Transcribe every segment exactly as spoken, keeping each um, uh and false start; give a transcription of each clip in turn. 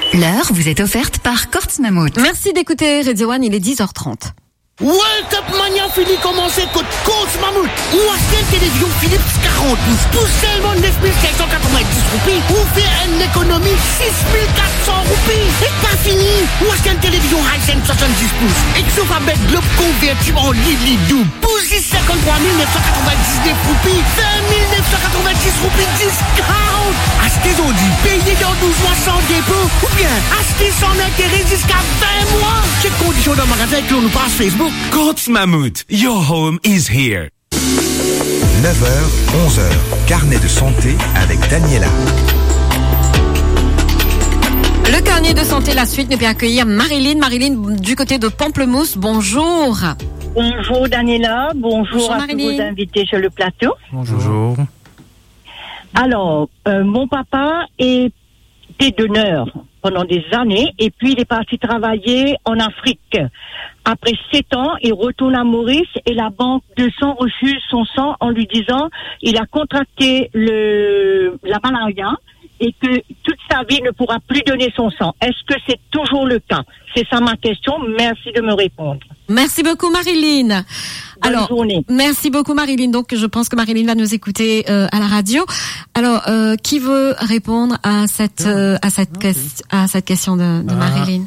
L'heure vous est offerte par Kortz Mammut. Merci d'écouter Radio One, il est dix heures trente. World Cup Mania fini commencer contre Kortz Mammut. Ou acheter une télévision Philips quarante pouces pour seulement neuf mille cinq cent quatre-vingt-dix roupies ou faire une économie six mille quatre cents roupies. Et pas fini. Ou acheter une télévision Hisense soixante-dix pouces. Et que sauf avec Globe convertible en Lili double. Pour cinquante-trois mille neuf cent quatre-vingt-dix-neuf roupies. vingt mille neuf cent quatre-vingt-dix roupies discount. Achetez aujourd'hui. Payez dans douze mois sans dépôt. Ou bien achetez sans intérêt jusqu'à vingt mois. Check conditions dans le magasin que l'on nous passe Facebook. Kortz Mammut, your home is here. neuf heures, onze heures, carnet de santé avec Daniela. Le carnet de santé, la suite, nous peut accueillir Marilyn. Marilyn, du côté de Pamplemousse, bonjour. Bonjour Daniela, bonjour, bonjour à tous vos invités sur le plateau. Bonjour. Alors, euh, mon papa était donneur pendant des années et puis il est parti travailler en Afrique. Après sept ans, il retourne à Maurice et la banque de sang refuse son sang en lui disant il a contracté le la malaria et que toute sa vie ne pourra plus donner son sang. Est-ce que c'est toujours le cas? C'est ça ma question. Merci de me répondre. Merci beaucoup Marilyn. Bonne Alors, journée. Merci beaucoup Marilyn. Donc, je pense que Marilyn va nous écouter euh, à la radio. Alors, euh, qui veut répondre à cette euh, à cette question à cette question de, de Marilyn?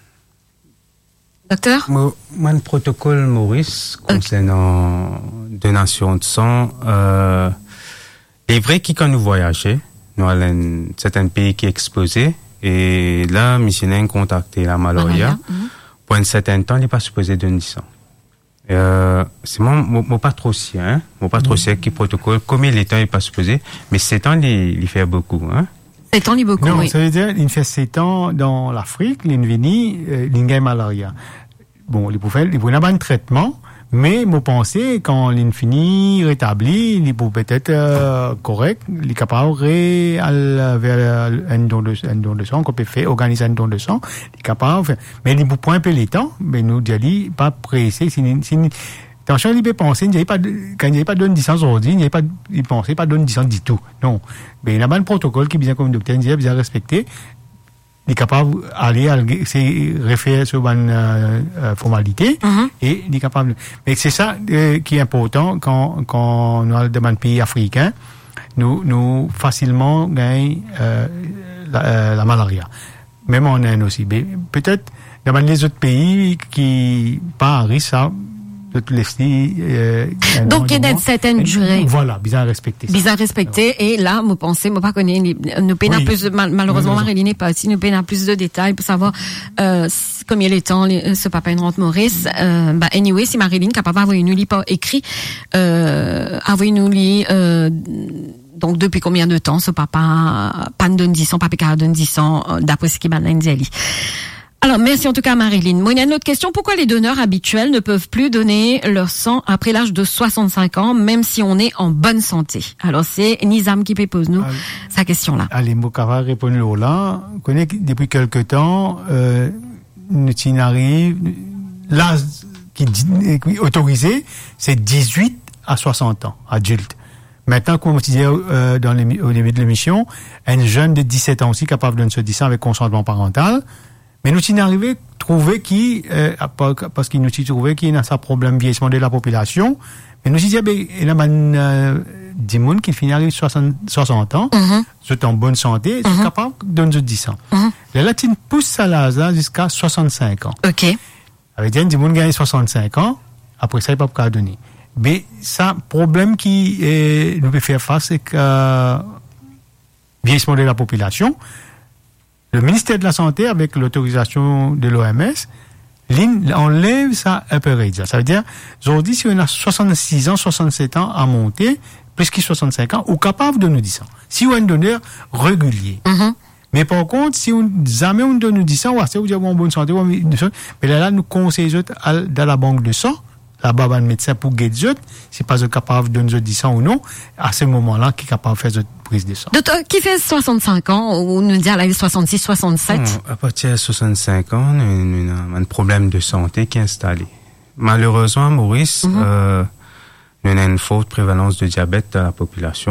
Docteur? Moi, moi, le protocole Maurice concernant okay. donation de sang, euh, est vrai que quand nous voyageons, nous allons dans certains pays qui sont exposés, et là, missionnaire contacté la malaria. Mm-hmm. Pour un certain temps, il n'est pas supposé donner du sang. Euh, c'est moi, moi, pas trop si, hein. Moi, pas trop si, qui protocole, comme il est temps, il n'est pas supposé, mais sept ans, il, il fait beaucoup, hein. sept ans, il beaucoup, non, oui. Ça veut dire, il fait sept ans dans l'Afrique, il vient, euh, il a malaria. Bon, il pouvait, il pouvait avoir un traitement, mais, moi, penser, quand il finit rétabli, il peut peut-être, euh, correct, il est capable de vers un don de, un don de sang, qu'on peut faire, organiser un don de sang, il est capable, mais il peut point un peu les temps, mais nous, dit, pas pressé, si, si, attention, il peut penser, il n'y avait pas, quand il n'y avait pas de donne distance aujourd'hui, il n'y avait pas, il pensait pas de donne distance du tout. Non. Mais il y a un protocole qui est bien comme le docteur disait, bien respecté. Il est capable d'aller, c'est référer sur une euh, formalité, mm-hmm. et il est capable. Mais c'est ça euh, qui est important quand, quand nous allons dans un pays africain, nous, nous facilement gagnons euh, la, euh, la malaria. Même en Inde aussi. Mais peut-être dans les autres pays qui pas à risque, ça, de tout laisser, euh, donc, il y a une certaine durée. Voilà, bien respecté. Bien respecté. Alors. Et là, vous pensez, moi, pas connaître, nous peinons oui. plus, mal, malheureusement, Marilyn n'est pas ici, nous peinons plus de détails pour savoir, euh, combien il est temps, les, ce papa une rente Maurice, euh, bah, anyway, si Marilyn est capable d'avoir une lit pas écrit, euh, avoir une lit, euh, donc, depuis combien de temps, ce papa, pas de donne dix ans, papa donne dix ans, d'après ce qui m'a dit. Alors, merci en tout cas Marilyn. Moi, il y a une autre question. Pourquoi les donneurs habituels ne peuvent plus donner leur sang après l'âge de soixante-cinq ans, même si on est en bonne santé? Alors, c'est Nizam qui pose nous allez, sa question-là. Allez, Mokava répond là. On connaît que depuis quelque temps, euh, nous arrive, l'âge qui est autorisé, c'est dix-huit à soixante ans, adulte. Maintenant, comme on disait euh, dans au début de l'émission, un jeune de dix-sept ans aussi capable de se dire ça avec consentement parental. Mais nous sommes arrivés à trouver qui, euh, parce qu'il nous sommes trouvé qu'il y a un problème vieillissement de la population. Mais nous sommes dit, ben, il y a euh, des gens qui finissent arriver soixante, soixante ans, mm-hmm. sont en bonne santé, mm-hmm. sont capables de donner dix ans. Mm-hmm. La latine pousse ça là, jusqu'à soixante-cinq ans. OK. Avec des gens qui gagnent soixante-cinq ans, après ça, ils ne peuvent pas donner. Mais ça, problème qui euh, nous peut faire face, c'est que, euh, vieillissement de la population, le ministère de la Santé, avec l'autorisation de l'O M S, enlève ça un peu réduit. Ça veut dire, aujourd'hui, si on a soixante-six ans, soixante-sept ans à monter, plus que soixante-cinq ans, on est capable de nous dire ça. Si on a un donneur régulier. Mm-hmm. Mais par contre, si on jamais on donne nous dit ça, on va dire, en bonne santé, mais là, là, nous conseillons dans la banque de sang, là-bas, le médecin pour guider les autres, c'est pas capable de nous dire ça ou non, à ce moment-là, qui est capable de faire cette prise de sang. Docteur, qui fait soixante-cinq ans, ou nous dire là, soixante-six, soixante-sept? Bon, à partir de soixante-cinq ans, nous avons un problème de santé qui est installé. Malheureusement, Maurice, mm-hmm. euh, nous avons une forte prévalence de diabète dans la population.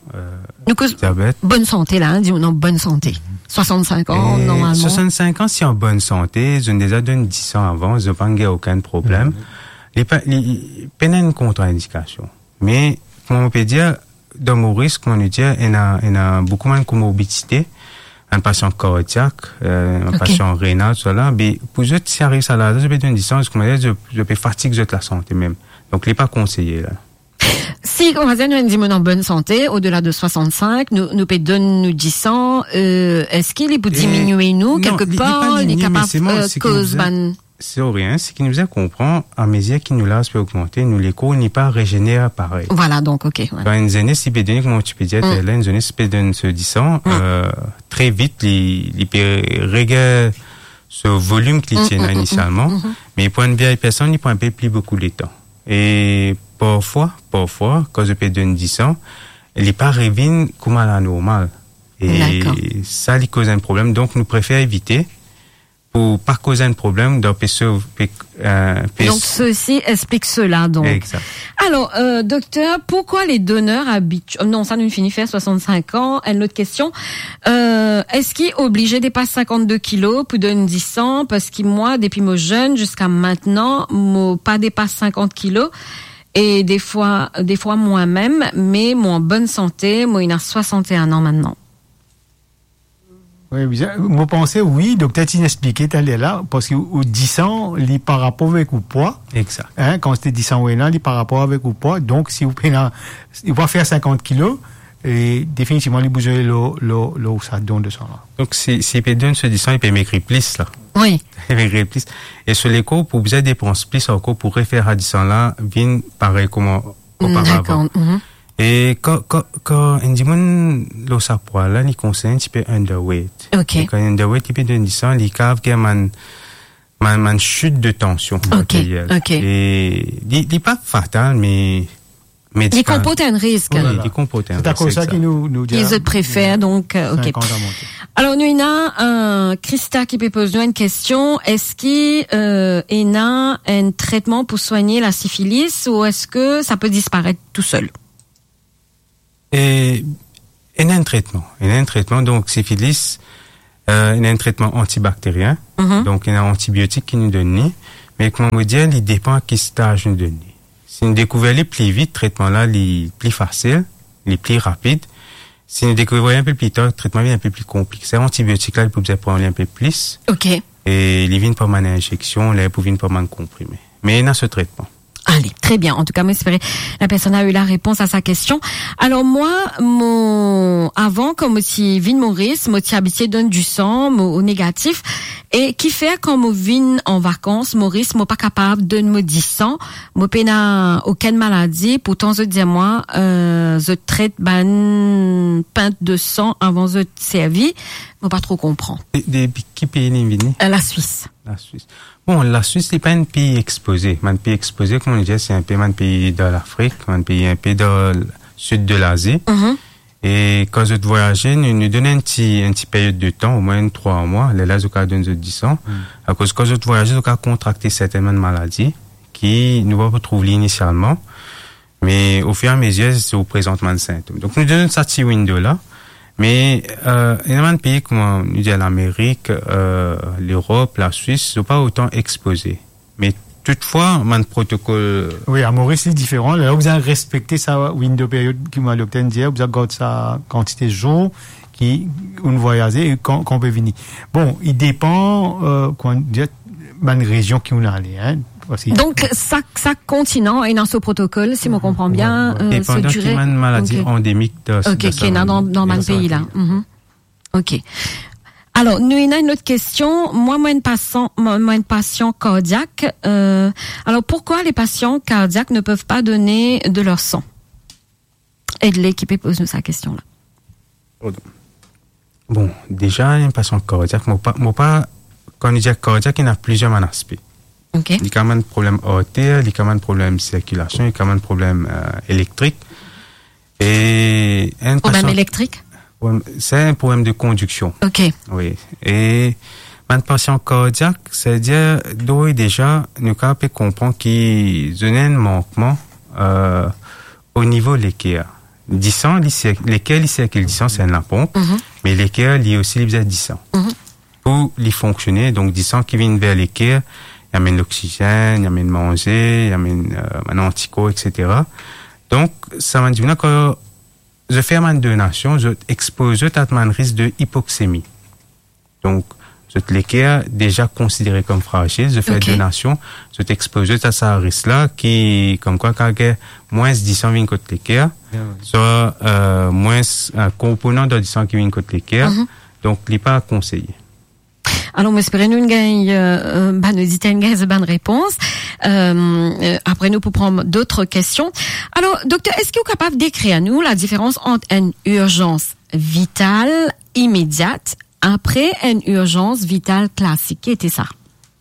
euh, Donc, diabète. bonne santé, là, hein, dis-moi, non, bonne santé. soixante-cinq ans, Et normalement. soixante-cinq ans, si en bonne santé, je ne déjà donné dix ans avant, je n'ai pas aucun problème. Mm-hmm. Les, pa- les, peine une contre-indication. Mais, comme on peut dire, dans mon risque, on peut dire, il y a, il y a beaucoup moins de comorbidité. Un patient cardiaque, euh, un okay. patient rénal, cela, mais pour eux, si arrive ça là, je peux donner distance, comme je, je peux fatiguer la santé même. Donc, il n'est pas conseillé, là. Si, on va dire, nous, on dit, en bonne santé, au-delà de soixante-cinq, nous, nous, donne nous dix ans, euh, est-ce qu'il est pour diminuer nous, quelque non, part, il est capable, euh, cause, ban, c'est rien, c'est qu'il nous a comprend, à mesure qu'il nous l'a augmenté, nous l'écho n'est pas régénéré pareil. Voilà, donc, ok. Ouais. Dans une zone, si peut donner, comment tu peux dire, mm. là, une zone, si peut donner ce dix ans, mm. euh, très vite, il, il peut régler ce volume qu'il mm, tient mm, initialement, mm, mm, mais pour une vieille personne, il prend un peu plus beaucoup de temps. Et parfois, parfois, quand je peux donner dix ans, il n'est pas revenu comme à la normale. Et D'accord. ça, il cause un problème. Donc, nous préférons éviter pour pas causer un problème. Donc, euh, donc ceci explique cela. Donc. Exact. Alors, euh, docteur, pourquoi les donneurs habituels... Non, ça nous finit faire soixante-cinq ans. Une autre question. Euh, est-ce qu'il est obligé de dépasser cinquante-deux kilos pour donner dix ans? Parce que moi, depuis mon jeune jusqu'à maintenant, moi pas dépasse cinquante kilos. Et des fois, des fois moi-même, mais moi en bonne santé, moi il a soixante et un ans maintenant. Oui, vous pensez, oui, donc peut-être inexpliqué, t'es là, parce que au dix ans, il par rapport avec le poids. Exact. Hein, quand c'était dix ans, il par rapport avec le poids. Donc, si vous prenez, il va faire cinquante kilos, et définitivement, il bouge l'eau, l'eau, l'eau, ça donne de ça, là. Donc, si, si il peut donner ce dix ans, il peut m'écrire plus, là. Oui. Il peut m'écrire plus. Et sur l'écho, pour vous dépenser plus encore, pour refaire à dix ans là, vient pareil comme auparavant. D'accord. Mm-hmm. Et quand, quand, quand, on dit, mon, l'eau, ça poids, là, il conseille un petit peu underweight. OK. Et quand underweight, il peut donner dix ans, il cave, qu'il y a man, man, man chute de tension. OK. OK. Et, il n'est pas fatal, mais, mais il comporte un risque. Oui, il comporte un risque. C'est à cause ça qui nous, nous dit. Les autres préfèrent, donc, euh, OK. Alors, nous, il y a un, Christa qui peut poser une question. Est-ce qu'il, euh, y a un traitement pour soigner la syphilis ou est-ce que ça peut disparaître tout seul? Et il y a un traitement. Il y a un traitement, donc syphilis, euh, il y a un traitement antibactérien, mm-hmm. donc il y a un antibiotique qui nous donne, mais comme on dit, il dépend à quel stage nous donne. Si nous découvrons les plus vite, le traitement là, il est plus facile, il est plus rapide. Si nous découvrons un peu plus tard, le traitement est un peu plus compliqué. C'est antibiotique là, il peut prendre un peu plus. OK. Et il vient pas mal d'injection, là, il peut venir pas mal comprimé. Mais il y a ce traitement. Allez, très bien. En tout cas, j'espère la personne a eu la réponse à sa question. Alors moi, mon avant, comme si vin Maurice, moi suis habitué donne du sang au négatif et qui fait quand moi vin en vacances, Maurice, moi pas capable de me dire sang, moi pas aucune maladie. Pourtant, je dis moi, euh, je traite ban pinte de sang avant de servir, moi pas trop comprendre. Des qui pays vini? La Suisse. La Suisse. Bon, la Suisse n'est pas un pays exposé. Un pays exposé, comme on dit, c'est un pays, un pays de l'Afrique, un pays, un pays dans le sud de l'Asie. Mm-hmm. Et quand je voyageais, nous nous donnons un petit, un petit période de temps, au moins trois mois. Les là, je cas donne dix ans. Mm. À cause quand je voyageais, je cas contracter certaines maladies qui nous va retrouver initialement. Mais au fur et à mesure, c'est au présentement de symptômes. Donc, nous donnons cette petit window là. Mais euh, il y a un pays comme on dit l'Amérique, euh, l'Europe, la Suisse, ne sont pas autant exposés. Mais toutefois, un protocole. Oui, à Maurice, c'est différent. Là, vous avez respecté sa window période qui m'a l'obtenu hier. Vous avez gardé sa quantité de jours qui on voyage et qu'on peut venir. Bon, il dépend euh, quand de la région qui on a allé. Hein. Aussi. Donc, chaque continent est dans ce protocole, si je comprends bien. Ouais, ouais. Euh, pendant qu'il y a une maladie okay. endémique de, Ok, de qui est dans, dans, dans le pays, là. Mm-hmm. Ok. Alors, nous, il y a une autre question. Moi, moi, une patient, moi, une patient cardiaque. Euh, alors, pourquoi les patients cardiaques ne peuvent pas donner de leur sang? Et de l'équipe pose-nous sa question-là. Bon, déjà, un patient cardiaque, moi, pas, moi, pas, quand on dit cardiaque, il y a plusieurs aspects. Okay. Il y a quand même un problème artère, il y a quand même un problème de circulation, il y a quand même un problème euh, électrique. Et un problème patient, électrique? C'est un problème de conduction. Ok. Oui. Et un patient cardiaque, c'est-à-dire, d'où déjà, nous pouvons comprendre qu'il y a un manquement euh, au niveau de l'équerre. dix cents, lesquels ici avec le dix cents, c'est la pompe, mm-hmm. mais lesquels il y a aussi les dix cents. Mm-hmm. Pour les fonctionner, donc dix cents qui viennent vers lesquels il y amène l'oxygène, il y amène manger, il y amène euh, un antico, et cetera. Donc, ça m'a dit que je fais ma donation, je expose à un risque de hypoxémie. Donc, je te l'équerre déjà considéré comme fragile, je fais okay. donation, je t'expose à ce risque-là qui, comme quoi, quand il y a moins dix cents viennent côté l'équerre, yeah, oui. soit euh, moins un component de dix cents qui viennent côté l'équerre, mm-hmm. donc il n'est pas conseillé. Alors, on espère nous gagne euh, bah, nous dit une bonne réponse. Euh, après, nous pour prendre d'autres questions. Alors, docteur, est-ce que vous êtes capable d'écrire à nous la différence entre une urgence vitale immédiate après une urgence vitale classique? Qu'est-ce que ça?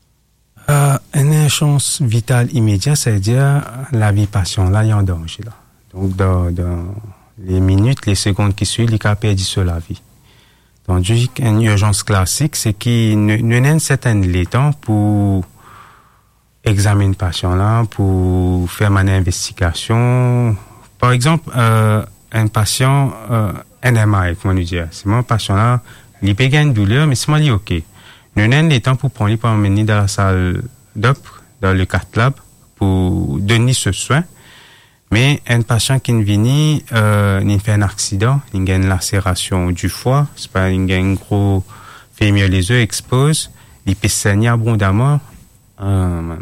Euh, une urgence vitale immédiate, c'est-à-dire la vie patient, là, il y a un danger, là. Donc, dans, dans les minutes, les secondes qui suivent, il a perdu sur la vie. Donc, une urgence classique, c'est qu'il nous donne certaines temps pour examiner le patient là, pour faire une investigation. Par exemple, euh, un patient, euh, un M I, comment nous dire, c'est mon patient là, il peut gagner une douleur, mais c'est moi, il est OK. Nous donne les temps pour prendre, pour emmener dans la salle d'op, dans le cath lab, pour donner ce soin. Mais un patient qui vient, euh, il fait un accident, il a une lacération du foie, c'est pas, il a un gros fémur, les œufs exposent, il peut saigner abondamment, euh,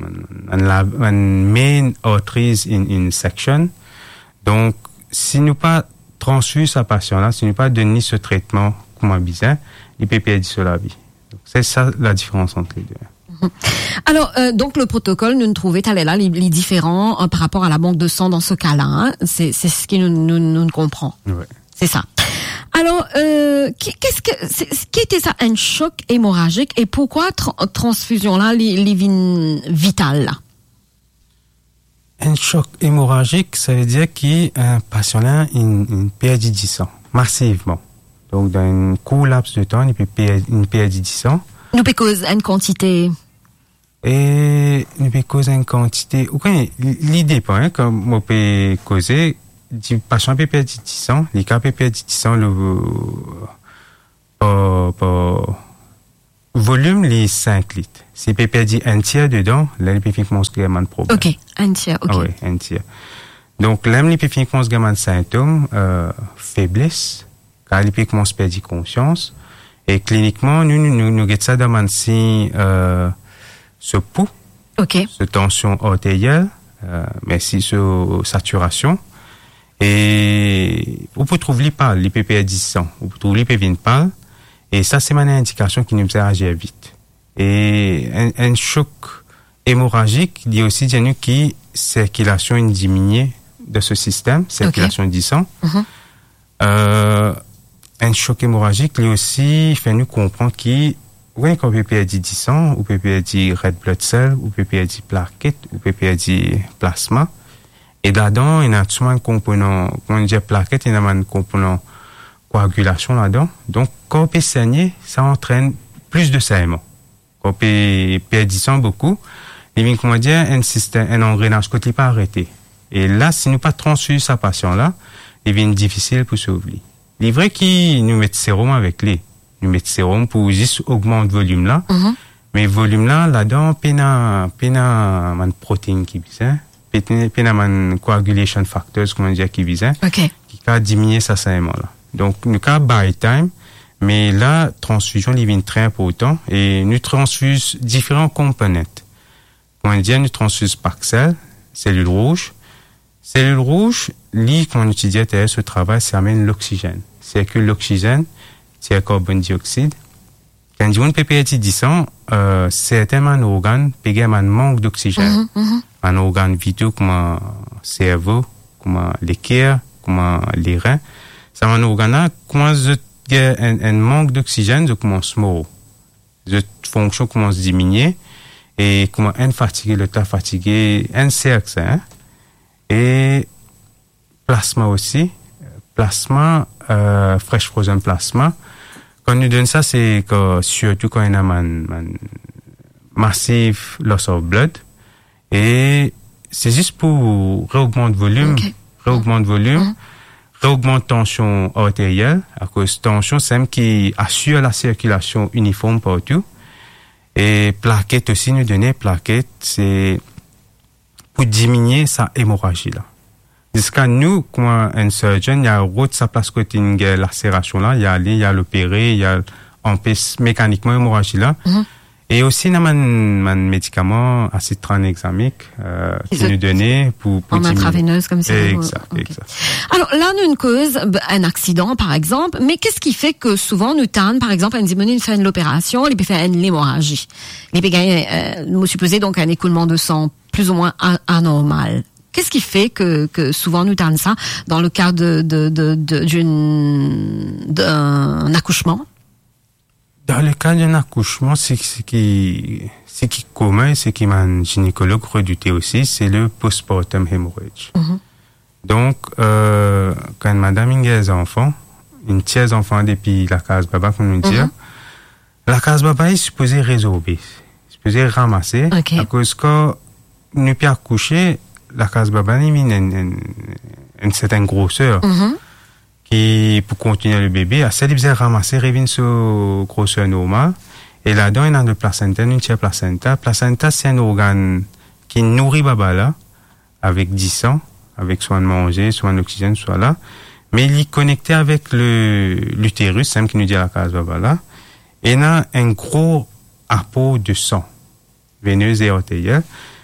un main arteries in, in section. Donc, si nous pas transfuse ce patient-là, si nous pas donné ce traitement comme un besoin, il peut perdre sur la vie. Donc, c'est ça la différence entre les deux. Alors, euh, donc le protocole, nous nous trouvons là les, les différents euh, par rapport à la banque de sang dans ce cas-là. Hein. C'est, c'est ce qui nous, nous, nous, nous comprend. Ouais. C'est ça. Alors, euh, qu'est-ce que, c'est, qui était ça, un choc hémorragique et pourquoi tra- transfusion là, les, les vignes vitales là? Un choc hémorragique, ça veut dire qu'un patient là, il, il perd du sang massivement. Donc, dans un court laps de temps, il peut perdre, il perd du sang. Nous peut causer une quantité. Et nous peut causer une quantité. Okay, l'idée pas, hein, comme on peut causer, du patient peut perdre du sang, les cas peut perdre du sang, le, euh, euh, volume, les cinq litres. Si peut perdre un tiers dedans, là, il peut finalement se gagner un problème. Ok, un tiers, ok. Ah oui, un tiers. Donc, là, il peut finalement se gagner un symptôme, euh, faiblesse, car il peut commencer à perdre conscience. Et cliniquement, nous, nous, nous, nous, nous, ça demande si, euh, ce pouls, okay. ce tension artérielle, euh, mais si ce saturation. Et, on peut trouver les pâles, les P P A dix cents, on peut trouver les P V N pâles. Et ça, c'est une indication qui nous fait agir vite. Et un, un choc hémorragique, il y a aussi des gens qui, circulation est diminuée de ce système, circulation okay. du sang. Mm-hmm. Euh, un choc hémorragique, lui aussi, fait nous comprendre qu'il, oui, quand P P A dit dix cents, ou P P A dit red blood cell, ou P P A dit plaquette, ou P P A dit plasma. Et là-dedans, il y a souvent un component, quand on dit plaquette, il y a un component coagulation là-dedans. Donc, quand on peut saigner, ça entraîne plus de saignement. Quand on peut perdre dix cents beaucoup, il vient, comment dire, un système, un engrenage côté pas arrêté. Et là, si nous pas transfusé sa patient-là, il devient difficile pour s'ouvrir. Il est vrai qu'ils nous mettent sérum avec les, nous mettent sérum pour juste augmenter le volume là. Mm-hmm. Mais le volume là, là-dedans, pena, pena, man protéine qui vise, pena, pena, man coagulation factors, comment dire, qui vise, okay. qui a diminué sa saignement là. Donc, nous avons buy time, mais là, transfusion, il vient très important et nous transfuse différents components. Comment dire, nous transfuse par cell, cellule rouge. Cellule rouge, lui, quand on utilise ce travail, ça amène l'oxygène. C'est que l'oxygène, c'est le carbone dioxyde. Quand on P P A dix cents, euh, c'est un organe, qui a un manque d'oxygène. Mm-hmm, mm-hmm. Un organe vital comme le cerveau, comme les cœurs, comme les reins. C'est un organe, quand il y a un, un manque d'oxygène, je commence à mourir. La fonction commence à diminuer. Et comment un fatigué, le tas fatigué, un cercle, hein. Et plasma aussi. Plasma, euh, fresh frozen plasma. Quand on nous donne ça, c'est que surtout quand il y a un massive loss of blood. Et c'est juste pour réaugmenter le volume, okay. réaugmenter le volume, mm-hmm. augmente tension artérielle, à cause tension, c'est qui assure la circulation uniforme partout. Et plaquette aussi, nous donner plaquette, c'est pour diminuer sa hémorragie là. Jusqu'à nous, comme un surgeon, il y a route sa place côté une lacération là, il y a aller, il y a l'opérer, il y a empêcher mécaniquement l'hémorragie là. Mm-hmm. Et aussi, dans un médicament acide tranexamique euh, qui nous donnait pour, pour en intraveineuse comme ça. Exact, okay. exact. Alors là, nous une cause, un accident par exemple, mais qu'est-ce qui fait que souvent nous tanne, par exemple, un dimoni fait une l'opération, il peut faire une l'hémorragie, il peut gagner, euh, nous supposer donc un écoulement de sang plus ou moins anormal. Qu'est-ce qui fait que, que souvent nous tanne ça dans le cas de, de, de, de d'une, d'un accouchement? Dans le cas d'un accouchement, c'est ce qui, c'est qui commun, c'est qui m'a gynécologue redouté aussi, c'est le postpartum hemorrhage. Mm-hmm. Donc, euh, quand madame a des enfants, une tiers enfants depuis la case baba, comme nous dit, mm-hmm. la case baba est supposée résorber, supposée ramasser, okay. à cause que nous peut accoucher, la case baba a une, une, une, une certaine grosseur. Mm-hmm. Qui, pour continuer le bébé, à celle qui ramasser, revient sur grosseur normale. Et là-dedans, il y a le placenta, une tiers placenta. Placenta, c'est un organe qui nourrit baba là, avec du sang, avec soin de manger, soin d'oxygène, soit là. Mais il est connecté avec le, l'utérus, c'est même qui nous dit à la case baba là. Et il y a un gros apport de sang, veineuse et artérielle.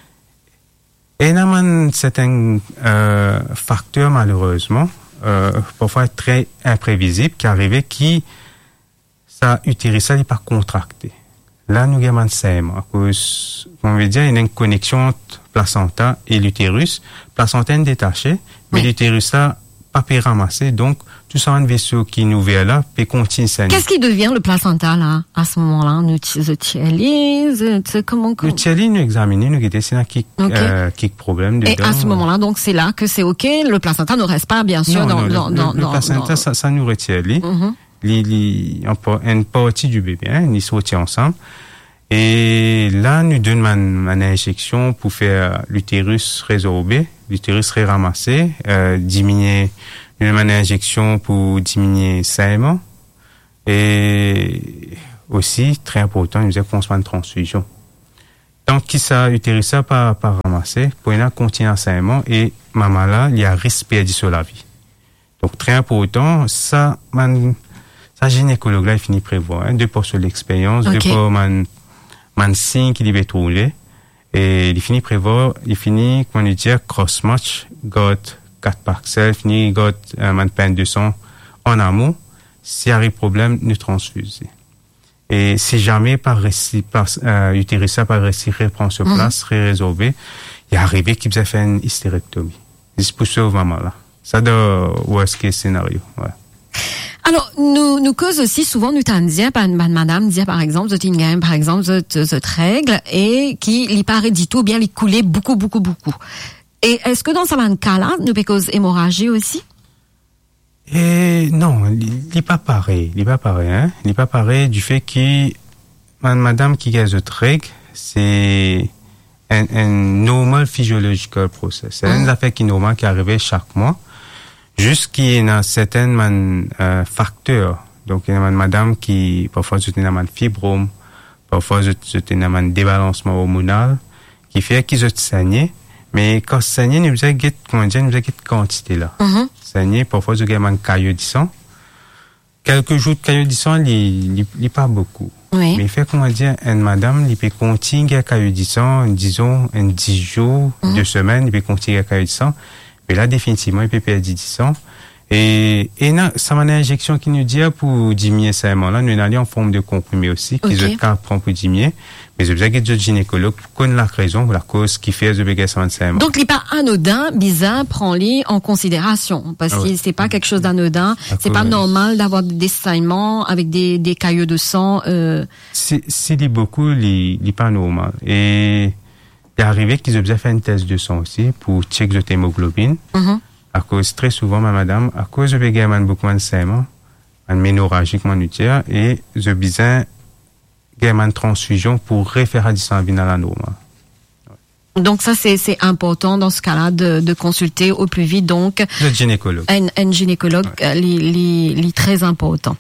Et il y a un certain, euh, facteur, malheureusement, Euh, parfois très imprévisible qui arrivait qui ça utérus ça n'est pas contracté. Là nous avons un saignement à cause on veut dire il y a une connexion entre placenta et l'utérus. Placenta est détaché mais oui. L'utérus ça pas peut ramasser donc tout ça un vaisseau qui nous vient là peut continuer saigner. Qu'est-ce qui devient le placenta là à ce moment-là? Nous utilisons comment nous utilisons nous examiner nous guetter c'est là qui okay. euh, qui problème dedans. Et à ce moment-là donc c'est là que c'est OK, le placenta ne reste pas bien sûr non, dans, non, dans, le, dans le, dans le placenta dans... ça ça nous retient li mm-hmm. li, li une partie du bébé hein, ils se retient ensemble. Et là, nous donnons une injection pour faire l'utérus résorber, l'utérus ramassé, euh, diminuer une injection pour diminuer le saignement. Et aussi, très important, nous avons une transfusion. Tant que ça, l'utérus n'a pas, pas ramassé, pour y continuer un saignement et maman là, il y a un risque de perdre sur la vie. Donc, très important, ça, man, ça, gynécologue là, il finit prévoir, hein, deux pour sur l'expérience, okay. deux pour man, man signe qu'il va trouver et il finit prévoir il finit comment dire cross match got quatre parcelles finit got un man peine de sang en amont s'il y a un problème nous transfuser et si jamais par récit par euh, utérus ça par récit reprend sur place mm-hmm. résorber il y a arrivé qu'il a fait une hystérectomie c'est pour sauver maman là ça doit worst case scénario ouais. Alors, nous, nous cause aussi souvent, nous t'en disons, madame dit, par exemple, de Tingam, par exemple, cette règle, et qui, lui paraît du tout, bien, lui couler beaucoup, beaucoup, beaucoup. Et est-ce que dans ce cas-là, nous peut cause hémorragie aussi? Et non, il n'est pas pareil, il n'est pas pareil, hein. Il n'est pas pareil du fait que, madame qui a cette règle, c'est un, un normal physiological process. C'est une affaire qui est normale, qui arrive chaque mois. Juste qu'il y a certains man, euh, facteurs. Donc, il y a une madame qui, parfois, c'est une man fibrome, parfois, c'est une man débalancement hormonal, qui fait qu'ils se saignent. Mais quand saignent, nous avons dit, comment dire, nous avons dit quantité là. Mm-hmm. Saignent, parfois, il y a un caillot de sang. Quelques jours de caillot de sang, il n'y a pas beaucoup. Oui. Mais il fait, comment dire, une madame, il peut continuer à caillot de sang, disons, un dix jours, mm-hmm. deux semaines, il peut continuer à caillot de sang. Mais là, définitivement, il peut perdre dix ans. Et, et là, ça m'a une injection qui nous dit pour diminuer ça, là, nous allons en forme de comprimé aussi, qui okay. se prend pour diminuer. Mais je veux dire que le gynécologue connaît la raison, la cause qui fait ce bégaiement de saignement. Donc, il n'est pas anodin, bizarre, prend-les en considération. Parce ah, que oui. c'est pas quelque chose d'anodin. C'est cause... pas normal d'avoir des saignements avec des, des caillots de sang, euh... C'est, c'est beaucoup, il n'est pas normal. Et, il est arrivé qu'ils ont besoin de faire une test de sang aussi pour checker votre hémoglobine. Mm-hmm. À cause, très souvent, ma madame, à cause de bégalement beaucoup de saignements, une ménorragie, comme on dit, et j'ai besoin de transfusion pour refaire du sang à la normale. Donc ça c'est c'est important dans ce cas-là de de consulter au plus vite donc le gynécologue. Un, un gynécologue ouais. li, li, li très important.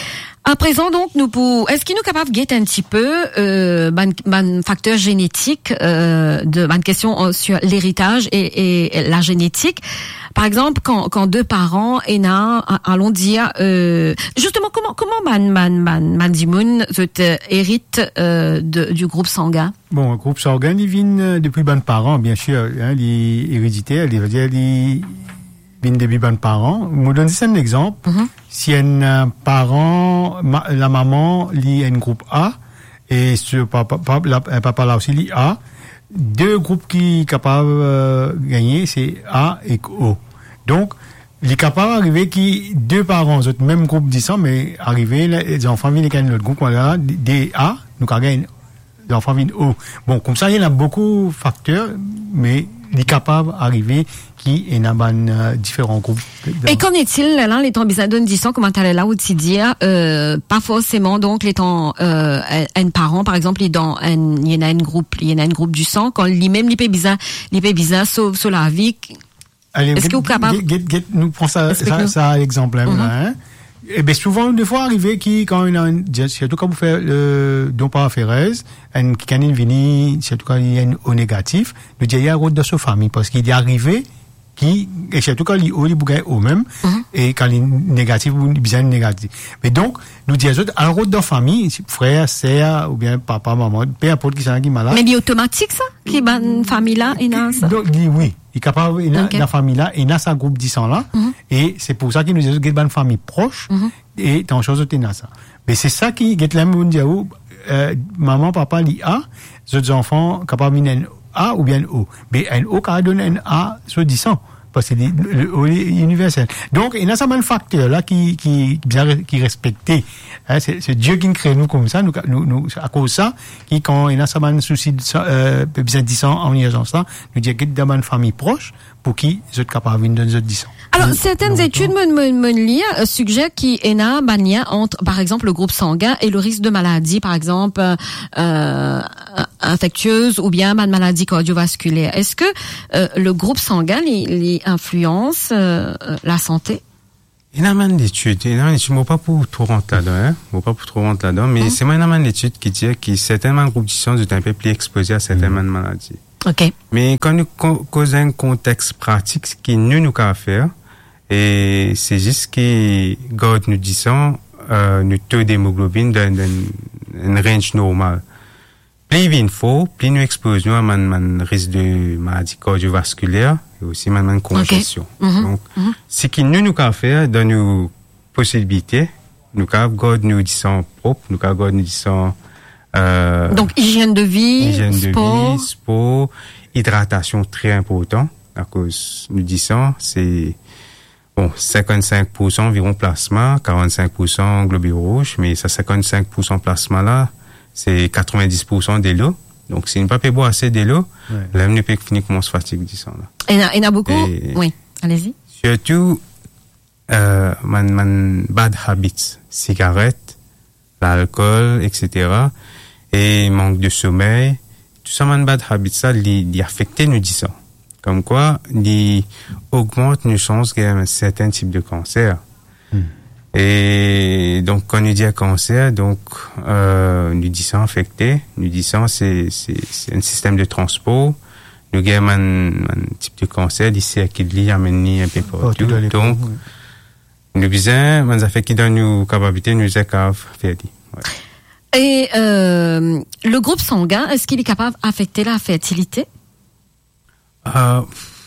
À présent donc nous pour est-ce qu'il nous capable de guetter un petit peu euh ban, ban facteur génétique euh de ban question sur l'héritage et, et la génétique. Par exemple, quand, quand deux parents, ena, allons dire, euh, justement, comment, comment man, man, man, man dimoun, hérite, euh, de, du groupe sanguin? Bon, le groupe sanguin, il vient depuis ban parents, bien sûr, hein, l'hérédité, il veut dire, il vient depuis ban parents. Je vous donne un exemple. Mm-hmm. Si un parent, ma, la maman, lit un groupe A, et ce papa, papa, la, papa là aussi lit A, deux groupes qui sont capables de euh, gagner, c'est A et O. Donc, il est capable d'arriver qui, deux parents, même groupe dix ans, mais arriver, les enfants viennent gagner notre groupe, voilà, des A, nous gagnons, les enfants viennent O. Bon, comme ça, il y a beaucoup de facteurs, mais il est capable d'arriver qui est dans euh, différents groupes. Et qu'en est-il, là, les temps bizarres de dix ans, comment tu là où tu dis, euh, pas forcément, donc, les temps, euh, un parent, par exemple, il dans un, il y en a un groupe, il y en a un groupe du sang, quand lui-même, l'épée bizarre, l'épée bizarre sauve sur la vie. Allez, est-ce que vous capable? Get, get, get, nous prenons ça, ça, ça, exemple, mm-hmm. là, hein. Et ben souvent, des fois, arrivé qui, quand il a un, surtout quand vous faites le don par affaireuse, un canine vini, surtout quand il y a un O négatif, nous disons, il y a un rôle de sa famille, parce qu'il est arrivé, qui, et surtout quand il est O, il est au même, mm-hmm. et quand il est négatif, il est bien négatif. Mais donc, nous disons, un rôle de famille, frère, sœur, ou bien papa, maman, peu importe qui s'en qui est malade. Mais il est automatique, ça? Qui est une famille là, et non, ça? Donc, oui. Il est capable, il a, okay. la famille là, il a sa groupe dix ans là, mm-hmm. et c'est pour ça qu'il nous dit qu'il y a une famille proche, mm-hmm. et tant chose de ça. Mais c'est ça qui, il y a un dire, euh, maman, papa, li A, les autres enfants, capables d'un A ou bien un O. Mais un O, quand donne un A sur dix ans. Parce que le O est universel. Donc, il y a ça, un facteur là qui, qui, bien, qui respecté. Hein, c'est, c'est Dieu qui crée nous comme ça, nous, nous, nous, à cause de ça, qui, quand il y a ça, un souci de, euh, bien dix ans en urgence là, nous dit qu'il y a une famille proche, pour qui, ils sont capables de donner dix ans. Alors, oui, certaines études me, me, me lire, euh, suggèrent qu'il y a un lien entre, par exemple, le groupe sanguin et le risque de maladie, par exemple, euh, infectieuse ou bien une maladie cardiovasculaire. Est-ce que euh, le groupe sanguin il, il influence euh, la santé? Il y a une étude, il y a une étude, moi pas pour trop rentrer là-dedans, hein, moi pas pour trop rentrer là-dedans, mais mmh. c'est moi une étude qui dit que certains groupes de sang sont un peu plus exposés à certaines mmh. maladies. Ok. Mais quand nous causons un contexte pratique, ce qui nous nous qu'à faire, et c'est juste que quand nous disons euh, nous taux d'hémoglobine dans un range normal. Plus il faut, plus nous exposons à un risque de maladie cardiovasculaire et aussi à une congestion. Okay. Mm-hmm. Donc, mm-hmm. ce qui nous nous qu'à faire dans nos possibilités, nous qu'à garder nous disons propre, nous qu'à garder nous disons Euh, Donc, hygiène de vie, hygiène sport. de vie, sport, hydratation très important, à cause, nous disons, c'est, bon, cinquante-cinq pour cent environ plasma, quarante-cinq pour cent globules rouges, mais ça cinquante-cinq pour cent plasma là, c'est quatre-vingt-dix pour cent de l'eau. Donc, si nous ne pouvons pas boire assez de l'eau, ouais. là, nous peut finir comment se fatigue, disons, là. Et il y en a beaucoup? Et, oui. Allez-y. Surtout, euh, man, man, bad habits, cigarettes, l'alcool, et cetera, et manque de sommeil, tout ça, man, bad habits, ça, il affecte, nous disons. Comme quoi, il augmente nos chances qu'il y ait un certain type de cancer. Hmm. Et donc, quand nous dit cancer, donc, euh, nous disons affecté, nous disons c'est, c'est, c'est un système de transport. Nous avons un, un type de cancer, d'ici à qui il y a un peu partout. Oh, donc, oui. Nous disons, mais ça fait qu'il donne nos capacités, nous est capable de faire. Ouais. Et euh, le groupe sanguin, est-ce qu'il est capable d'affecter la fertilité? euh,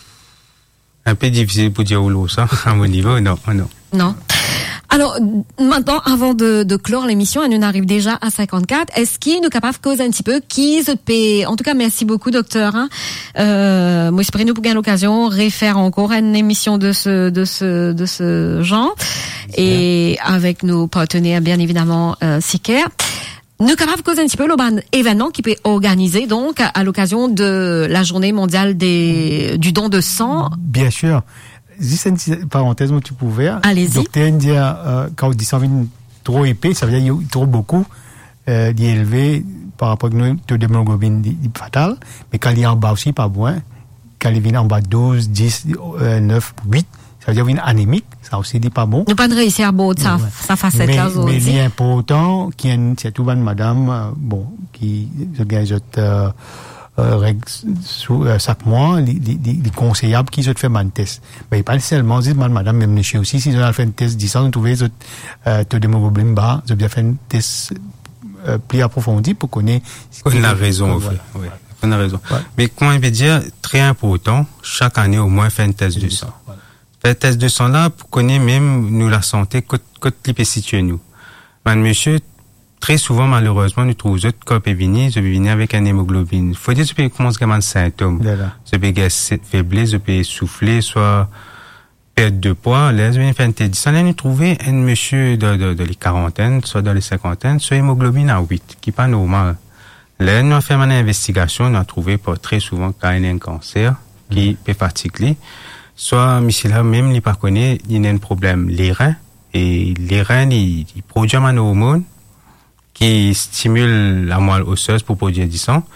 Un peu difficile pour dire où ça, à mon niveau, non, non. Non. Alors, maintenant, avant de, de clore l'émission, elle nous arrive déjà à cinquante-quatre, est-ce qu'il est capable de causer un petit peu qui se paie? En tout cas, merci beaucoup, docteur. Hein. Euh, moi, j'espère nous pour gagner l'occasion, réfère encore à une émission de ce, de ce, de ce genre. C'est et bien. Avec nos partenaires, bien évidemment, euh, Siker. Nous capables de causer un petit peu le événement qui peut organiser, donc, à, à l'occasion de la journée mondiale des, du don de sang. Bien sûr. Juste une parenthèse, tu pouvais. Allez-y. Docteur, euh, quand on dit ça vient trop épais, ça veut dire trop beaucoup. euh, il est élevé par rapport à notre taux d'hémoglobine fatal, mais quand il est en bas aussi, pas moins. Quand il vient en bas douze, dix, euh, neuf, huit, ça veut dire qu'il est anémique, ça aussi dit pas bon. Nous pas de réussir à bout ça, Ouais. ça facette Mais, là mais aussi. l'important, qui est, c'est tout bonne madame, euh, bon, qui, je gagne, euh, euh, règle sous, euh, chaque mois, les, les, les, les conseillables qui se fait un test. Mais pas seulement, dit madame, même les chiens aussi, si on a fait un test dix ans, on trouvait, euh, taux d'hémoglobine bas, j'ai bien fait un test, euh, plus approfondi pour connaître. On a raison, euh, oui. voilà. Oui. On a raison. Ouais. Mais comment je veux dire, très important, chaque année au moins faire un test de sang. Voilà. Faire un test de sang là pour connaître même nous la santé, côté côté situé nous. Man, monsieur, très souvent malheureusement nous trouvons autres corps et venir, je vais venir avec un hémoglobine. Faut dire que tu peux commencer comme un symptôme. Voilà. Je peux gagner faiblesse, je peux souffler, soit perte de poids. Là, je vais faire un test de sang. Là, nous trouver un monsieur de, de, de les quarantaines, soit dans les cinquantaines, soit hémoglobine à huit, qui n'est pas normal. Là, nous avons fait une investigation, on a trouvé pas très souvent qu'il y a un cancer qui peut fatiguer. Soit, monsieur là, même, il pas connaît, il y a un problème, les reins. Et les reins, ils, ils produisent un hormone qui stimule la moelle osseuse pour produire du sang.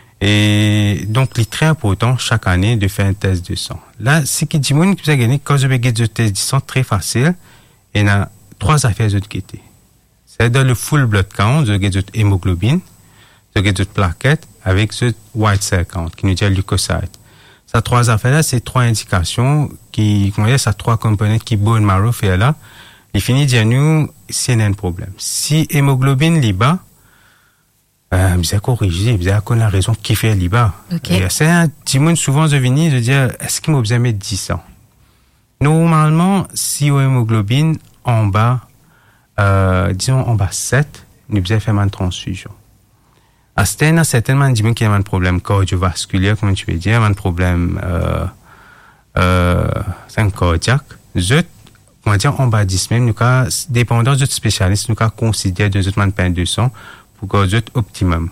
Et donc, il est très important chaque année de faire un test de sang. Là, ce qui dit, moi, que vous avez gagné, quand je vais gagner le test de sang, très facile, il y a trois affaires de guetter. C'est dans le full blood count, je gagne votre hémoglobine, je gagne votre plaquette, avec ce white cell count, qui nous dit leucocyte. Ces trois affaires-là, c'est trois indications qui, comment dire, ces trois composantes qui bone marrow fait là. Il finit de dire nous, s'il y a un problème. Si hémoglobine est bas, euh, vous avez corrigé, vous avez connu la raison qui fait li bas. Okay. Et c'est un petit monde souvent de venir de dire, est-ce qu'il m'a besoin de mettre dix ans? Normalement, si au hémoglobine en bas, euh, disons en bas sept, nous devons faire une transfusion. À ce temps-là, certainement, dit qu'il y a un problème cardiovasculaire, comme tu veux dire, un problème, euh, euh, c'est un cardiaque. Je, on va dire, en bas dix même, nous, dépendant de spécialiste, nous, considérer de notre pain de sang pour que soit optimum.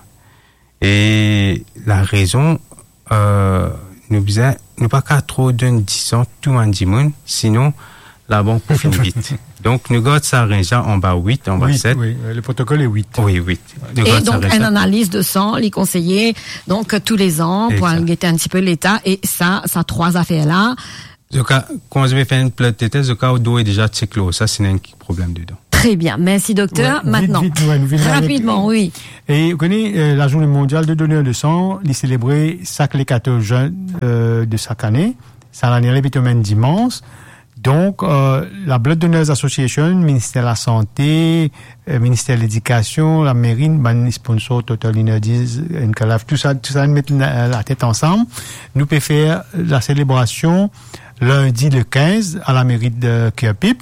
Et la raison, euh, nous disons, nous pas qu'à trop donner dix ans, tout le monde, sinon, la banque peut finir vite. Donc, nous gardons ça en bas huit, en bas huit, sept. Oui, le protocole est huit. Oui, huit. Nous Et donc, ça une analyse de sang, les conseillers, donc, tous les ans, pour Exact. guetter un petit peu l'état, et ça, ça trois affaires-là. Donc, quand je vais faire une plate de test, le cas où l'eau est déjà cyclo, ça, c'est un problème dedans. Très bien. Merci, docteur. Ouais, Maintenant. vite, vite, ouais, nous venons Rapidement, avec- oui. Et vous connaissez euh, la journée mondiale de donneurs de sang, il est célébré chaque les quatorze juin euh, de chaque année. Ça l'année est vitamine dimanche. Donc, euh, la Blood Donors Association, ministère de la Santé, euh, ministère de l'Éducation, la mairie, ben, sponsor Total Energies, N C A L A F, tout ça, tout ça, mettre la, la tête ensemble. Nous pouvons faire la célébration lundi le quinze à la mairie de Kerpip.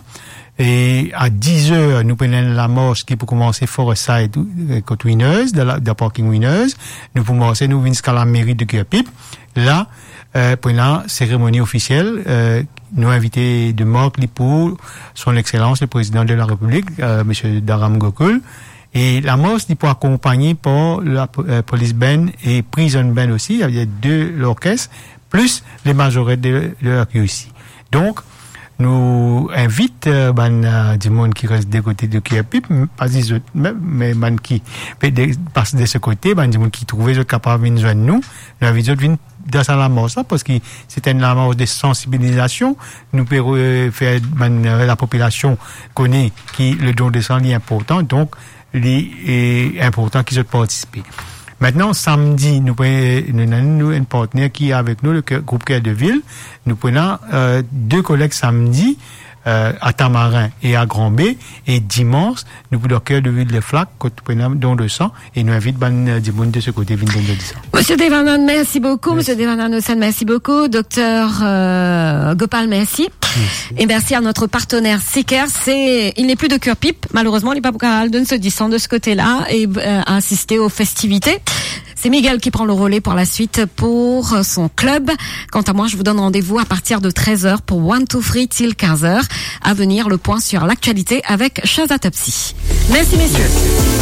Et à dix heures, nous prenons la marche qui peut commencer Forestside, euh, côté Winners, de la, de la parking Winners. Nous pouvons commencer, nous venons jusqu'à la mairie de Kerpip. Là, euh, pour la cérémonie officielle, euh, nous invité de Marc Lipo, son excellence, le président de la République, euh, monsieur Daram Gokul. Et la marche n'est pas accompagnée par la euh, police band et prison band aussi. Il y a deux l'orchestre, plus les majorettes de, de la aussi. Donc, nous invite euh, ben, euh, du monde qui reste des côtés de Kerpip, pas des autres, mais, mais ben, qui passe de ce côté, ben, du monde qui trouve les autres capables de joindre nous, nous invite les autres venir dans la marche, parce que c'est une marche de sensibilisation. Nous pouvons euh, faire, ben, la population connaît qui le don de sang est important, donc il est important qu'ils aient participé. Maintenant, samedi, nous avons un partenaire qui est avec nous, le groupe Cœur de Ville. Nous prenons euh, deux collègues samedi euh, à Tamarin et à Grand B. Et dimanche, nous prenons Cœur de Ville de Flac, quand nous prenons don de sang. Et nous invitons ben, du monde de ce côté, venir donner du sang. Monsieur Devanan, merci beaucoup. Merci. Monsieur Devanan Hossein, merci beaucoup. Docteur euh, Gopal, merci. Merci. Et merci à notre partenaire Seker. C'est, il n'est plus de Kerpip. Malheureusement, il n'est pas pour de se descendre de ce côté-là et euh, assister aux festivités. C'est Miguel qui prend le relais pour la suite pour son club. Quant à moi, je vous donne rendez-vous à partir de treize heures pour One to Free till quinze heures. À venir, le point sur l'actualité avec Shazatopsy. Merci messieurs.